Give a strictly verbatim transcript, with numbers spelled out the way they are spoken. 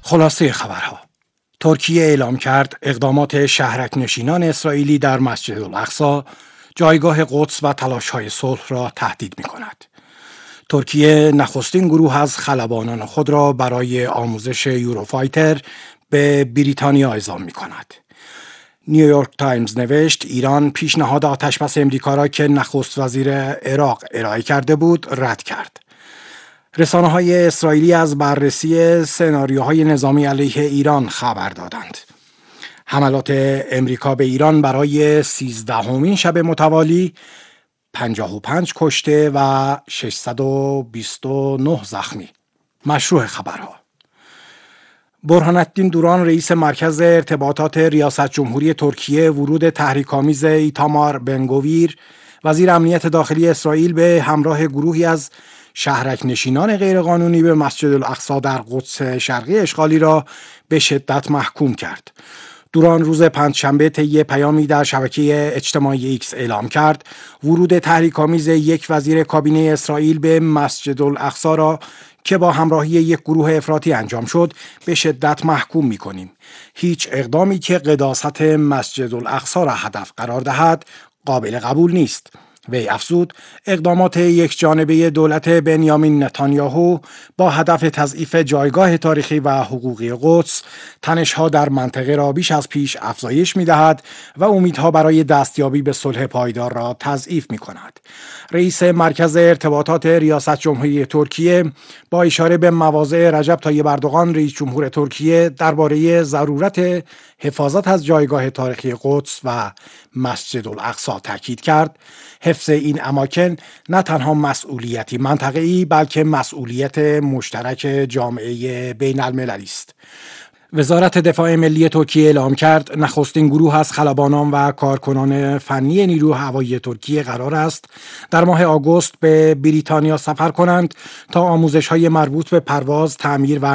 خلاصه خبرها: ترکیه اعلام کرد اقدامات شهرک نشینان اسرائیلی در مسجد الاقصی جایگاه قدس و تلاش‌های صلح را تهدید می‌کند. ترکیه نخستین گروه از خلبانان خود را برای آموزش یوروفایتر به بریتانیا اعزام می‌کند. نیویورک تایمز نوشت ایران پیشنهاد آتشبس امریکا را که نخست وزیر عراق ارائه کرده بود رد کرد. رسانه‌های اسرائیلی از بررسی سناریوهای نظامی علیه ایران خبر دادند. حملات امریکا به ایران برای سیزدهمین شب متوالی پنجاه و پنج کشته و ششصد و بیست و نه زخمی. مشروع خبرها: برهان الدین دوران رئیس مرکز ارتباطات ریاست جمهوری ترکیه ورود تحریک‌آمیز ایتامار بنگویر وزیر امنیت داخلی اسرائیل به همراه گروهی از شهرک نشینان غیرقانونی به مسجد الاقصی در قدس شرقی اشغالی را به شدت محکوم کرد. دوران روز پنجشنبه طی پیامی در شبکه اجتماعی ایکس اعلام کرد ورود تحریک‌آمیز یک وزیر کابینه اسرائیل به مسجد الاقصی را که با همراهی یک گروه افراطی انجام شد به شدت محکوم می‌کنیم. هیچ اقدامی که قداست مسجد الاقصی را هدف قرار دهد قابل قبول نیست. وی افزود اقدامات یک جانبه دولت بنیامین نتانیاهو با هدف تضعیف جایگاه تاریخی و حقوقی قدس تنش‌ها در منطقه را بیش از پیش افزایش می‌دهد و امیدها برای دستیابی به صلح پایدار را تضعیف می‌کند. رئیس مرکز ارتباطات ریاست جمهوری ترکیه با اشاره به مواضع رجب طیب اردوغان رئیس جمهور ترکیه درباره ضرورت حفاظت از جایگاه تاریخی قدس و مسجد الاقصی تاکید کرد حفظ این اماکن نه تنها مسئولیتی منطقه‌ای بلکه مسئولیت مشترک جامعه بین المللی است. وزارت دفاع ملی ترکیه اعلام کرد نخستین گروه از خلبانان و کارکنان فنی نیروی هوایی ترکیه قرار است در ماه آگوست به بریتانیا سفر کنند تا آموزش‌های مربوط به پرواز، تعمیر و